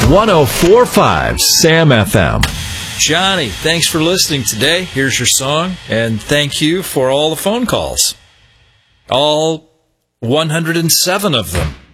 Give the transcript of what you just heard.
104.5 Sam FM. Johnny, thanks for listening today. Here's your song, and thank you for all the phone calls. All 107 of them.